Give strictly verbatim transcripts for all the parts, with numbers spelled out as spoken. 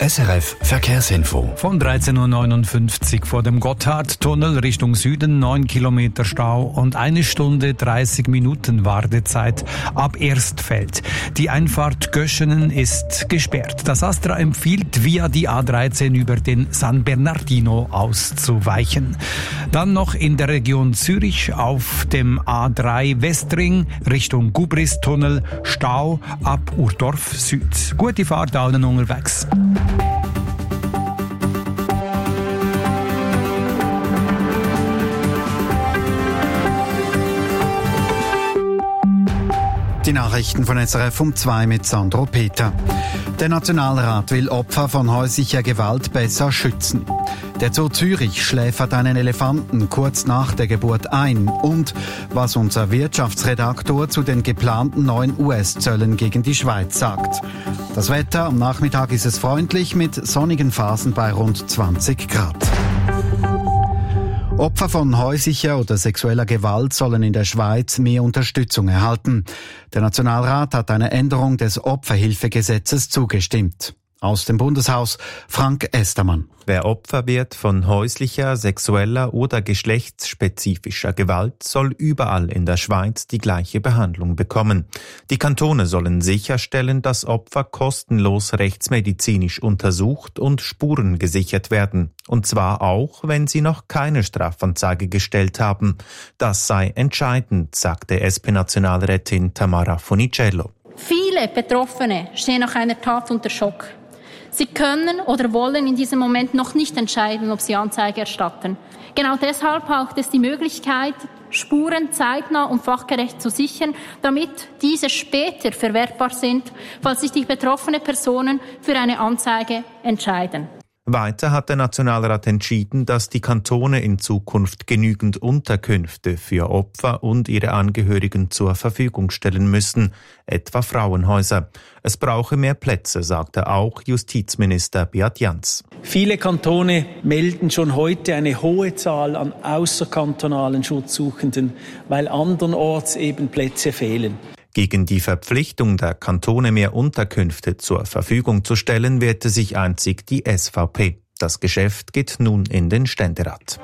S R F Verkehrsinfo. Von dreizehn Uhr neunundfünfzig vor dem Gotthardtunnel Richtung Süden, neun Kilometer Stau und eine Stunde dreißig Minuten Wartezeit ab Erstfeld. Die Einfahrt Göschenen ist gesperrt. Das Astra empfiehlt, via die A dreizehn über den San Bernardino auszuweichen. Dann noch in der Region Zürich auf dem A drei Westring Richtung Gubristunnel Stau ab Urdorf Süd. Gute Fahrt allen unterwegs. Die Nachrichten von S R F um zwei mit Sandro Peter. Der Nationalrat will Opfer von häuslicher Gewalt besser schützen. Der Zoo Zürich schläfert einen Elefanten kurz nach der Geburt ein. Und was unser Wirtschaftsredaktor zu den geplanten neuen U S-Zöllen gegen die Schweiz sagt. Das Wetter, am Nachmittag ist es freundlich mit sonnigen Phasen bei rund zwanzig Grad. Opfer von häuslicher oder sexueller Gewalt sollen in der Schweiz mehr Unterstützung erhalten. Der Nationalrat hat einer Änderung des Opferhilfegesetzes zugestimmt. Aus dem Bundeshaus Frank Estermann. Wer Opfer wird von häuslicher, sexueller oder geschlechtsspezifischer Gewalt, soll überall in der Schweiz die gleiche Behandlung bekommen. Die Kantone sollen sicherstellen, dass Opfer kostenlos rechtsmedizinisch untersucht und Spuren gesichert werden. Und zwar auch, wenn sie noch keine Strafanzeige gestellt haben. Das sei entscheidend, sagte S P-Nationalrätin Tamara Funicello. Viele Betroffene stehen nach einer Tat unter Schock. Sie können oder wollen in diesem Moment noch nicht entscheiden, ob sie Anzeige erstatten. Genau deshalb braucht es die Möglichkeit, Spuren zeitnah und fachgerecht zu sichern, damit diese später verwertbar sind, falls sich die betroffenen Personen für eine Anzeige entscheiden. Weiter hat der Nationalrat entschieden, dass die Kantone in Zukunft genügend Unterkünfte für Opfer und ihre Angehörigen zur Verfügung stellen müssen, etwa Frauenhäuser. Es brauche mehr Plätze, sagte auch Justizminister Beat Jans. Viele Kantone melden schon heute eine hohe Zahl an außerkantonalen Schutzsuchenden, weil andernorts eben Plätze fehlen. Gegen die Verpflichtung der Kantone, mehr Unterkünfte zur Verfügung zu stellen, wehrte sich einzig die S V P. Das Geschäft geht nun in den Ständerat.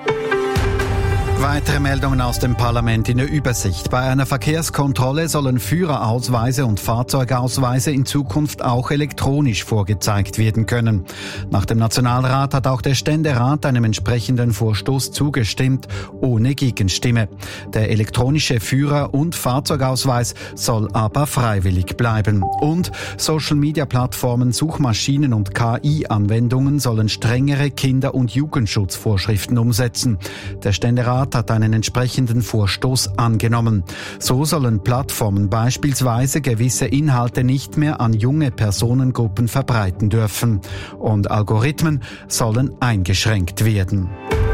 Weitere Meldungen aus dem Parlament in der Übersicht. Bei einer Verkehrskontrolle sollen Führerausweise und Fahrzeugausweise in Zukunft auch elektronisch vorgezeigt werden können. Nach dem Nationalrat hat auch der Ständerat einem entsprechenden Vorstoß zugestimmt, ohne Gegenstimme. Der elektronische Führer- und Fahrzeugausweis soll aber freiwillig bleiben. Und Social-Media-Plattformen, Suchmaschinen und K I-Anwendungen sollen strengere Kinder- und Jugendschutzvorschriften umsetzen. Der Ständerat hat einen entsprechenden Vorstoß angenommen. So sollen Plattformen beispielsweise gewisse Inhalte nicht mehr an junge Personengruppen verbreiten dürfen. Und Algorithmen sollen eingeschränkt werden.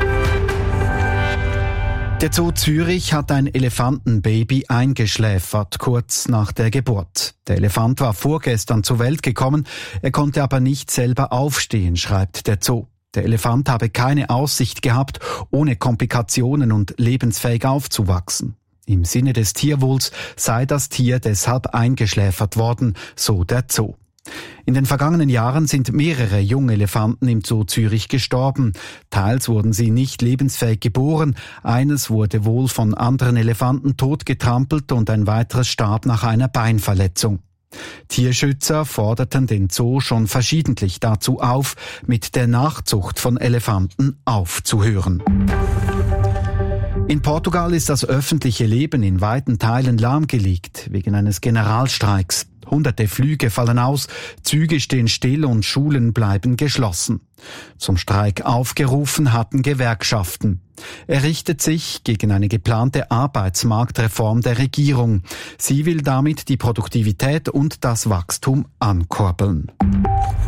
Der Zoo Zürich hat ein Elefantenbaby eingeschläfert, kurz nach der Geburt. Der Elefant war vorgestern zur Welt gekommen, er konnte aber nicht selber aufstehen, schreibt der Zoo. Der Elefant habe keine Aussicht gehabt, ohne Komplikationen und lebensfähig aufzuwachsen. Im Sinne des Tierwohls sei das Tier deshalb eingeschläfert worden, so der Zoo. In den vergangenen Jahren sind mehrere Jungelefanten im Zoo Zürich gestorben. Teils wurden sie nicht lebensfähig geboren, eines wurde wohl von anderen Elefanten totgetrampelt und ein weiteres starb nach einer Beinverletzung. Tierschützer forderten den Zoo schon verschiedentlich dazu auf, mit der Nachzucht von Elefanten aufzuhören. In Portugal ist das öffentliche Leben in weiten Teilen lahmgelegt, wegen eines Generalstreiks. Hunderte Flüge fallen aus, Züge stehen still und Schulen bleiben geschlossen. Zum Streik aufgerufen hatten Gewerkschaften. Er richtet sich gegen eine geplante Arbeitsmarktreform der Regierung. Sie will damit die Produktivität und das Wachstum ankurbeln.